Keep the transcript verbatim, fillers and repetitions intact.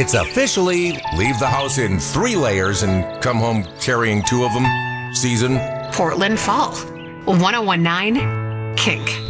It's officially leave the house in three layers and come home carrying two of them season. Portland Fall. ten nineteen Kink.